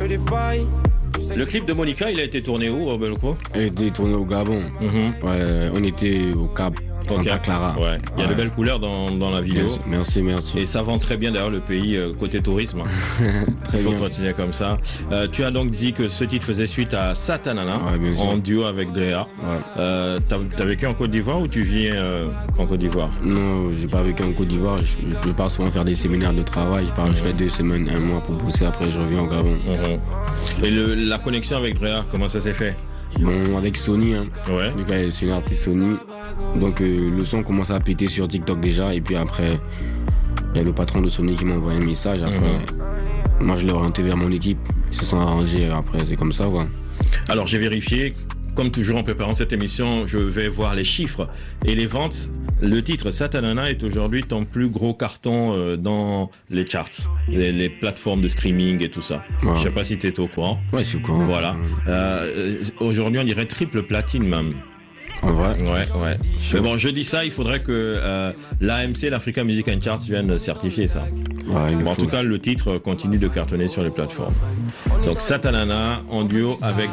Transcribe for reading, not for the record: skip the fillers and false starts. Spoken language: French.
fais les bails. Le clip de Monica, il a été tourné où, Beloko? Il a été tourné au Gabon. Ouais, on était au Cap Santa Clara. Ouais. Il y a de belles couleurs dans la vidéo. Merci. Et ça vend très bien d'ailleurs le pays côté tourisme. Très Il faut bien. continuer comme ça. Tu as donc dit que ce titre faisait suite à Satanana, bien sûr. en duo avec Drea. Ouais. T'as vécu en Côte d'Ivoire ou tu vis en Côte d'Ivoire? Non, j'ai pas vécu en Côte d'Ivoire. Je pars souvent faire des séminaires de travail. Je fais 2 semaines, 1 mois pour bosser. Après, je reviens au Gabon. Et la connexion avec Drea, comment ça s'est fait? Bon, avec Sony, hein. Ouais. Du coup, c'est une artiste Sony. Donc, le son commence à péter sur TikTok déjà. Et puis après, il y a le patron de Sony qui m'a envoyé un message. Après, moi, je l'ai orienté vers mon équipe. Ils se sont arrangés. Après, c'est comme ça, quoi. Alors, j'ai vérifié. Comme toujours en préparant cette émission, je vais voir les chiffres et les ventes. Le titre Satanana est aujourd'hui ton plus gros carton dans les charts, les plateformes de streaming et tout ça. Ouais. Je sais pas si tu es au courant. Ouais, je suis au courant. Voilà. Aujourd'hui, on dirait triple platine même. En vrai. Ouais. Mais bon, je dis ça, il faudrait que l'AMC, l'Africa Music and Charts, vienne certifier ça. Ouais, Bon, en tout cas, le titre continue de cartonner sur les plateformes. Donc Satanana en duo avec